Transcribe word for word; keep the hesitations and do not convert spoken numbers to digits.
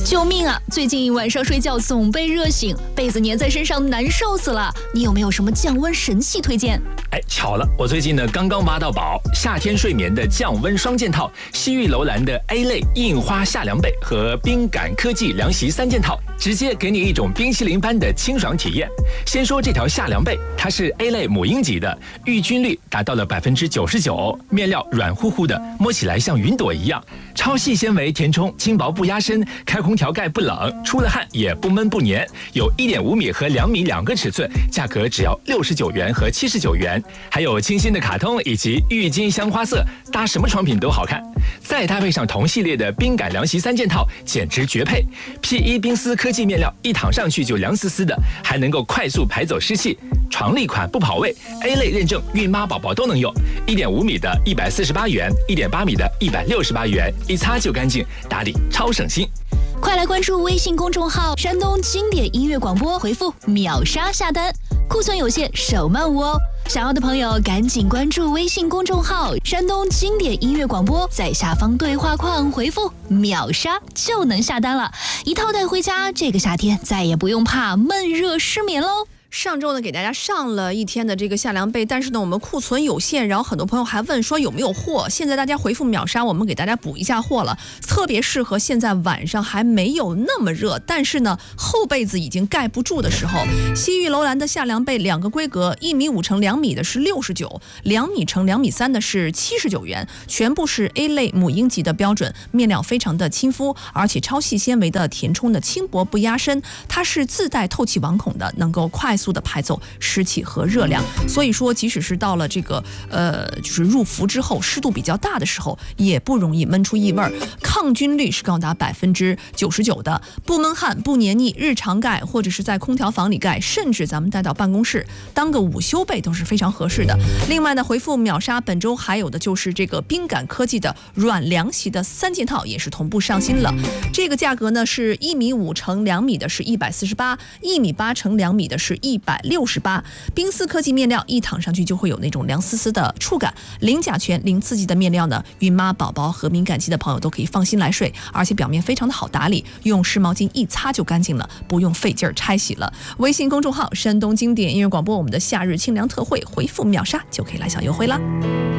救命啊！最近晚上睡觉总被热醒，被子粘在身上难受死了。你有没有什么降温神器推荐？ 哎，巧了，我最近呢刚刚挖到宝，夏天睡眠的降温双件套，西域楼兰的 A 类印花夏凉被和冰感科技凉席三件套，直接给你一种冰淇淋般的清爽体验。先说这条夏凉被，它是 A 类母婴级的，抑菌率达到了百分之九十九，面料软乎乎的，摸起来像云朵一样，超细纤维填充，轻薄不压身，开空调盖不冷，出了汗也不闷不黏，有一点五米和两米两个尺寸，价格只要六十九元和七十九元，还有清新的卡通以及郁金香花色，搭什么床品都好看。再搭配上同系列的冰感凉席三件套，简直绝配。P 一 冰丝科技面料，一躺上去就凉丝丝的，还能够快速排走湿气，床立款不跑味。A 类认证，孕妈宝宝都能用。一点五米的一百四十八元，一点八米的一百六十八元，一擦就干净，打理超省心。 快来关注微信公众号山东经典音乐广播，回复秒杀下单，库存有限，手慢无哦。想要的朋友赶紧关注微信公众号山东经典音乐广播，在下方对话框回复秒杀就能下单了，一套带回家，这个夏天再也不用怕闷热失眠喽。 上周呢，给大家上了一天的这个夏凉被，但是呢，我们库存有限，然后很多朋友还问说有没有货。现在大家回复秒杀，我们给大家补一下货了，特别适合现在晚上还没有那么热，但是呢厚被子已经盖不住的时候。西域楼兰的夏凉被两个规格，一米五乘两米的是六十九，两米乘两米三的是七十九元，全部是 A 类母婴级的标准，面料非常的亲肤，而且超细纤维的填充的轻薄不压身，它是自带透气网孔的，能够快速的排走湿气和热量，所以说即使是到了这个呃就是入伏之后，湿度比较大的时候，也不容易闷出异味，抗菌率是高达百分之九十九的，不闷汗不黏腻，日常盖或者是在空调房里盖，甚至咱们带到办公室当个午休被都是非常合适的。另外呢，回复秒杀，本周还有的就是这个冰感科技的软凉席的三件套也是同步上新了，这个价格呢是一米五乘两米的是一百四十八，一米八乘两米的是一百六十八，冰丝科技面料一躺上去就会有那种凉丝丝的触感，零甲醛零刺激的面料呢，孕妈宝宝和敏感肌的朋友都可以放心来睡，而且表面非常的好打理，用湿毛巾一擦就干净了，不用费劲儿拆洗了。微信公众号山东经典音乐广播，我们的夏日清凉特惠，回复秒杀就可以来享优惠啦。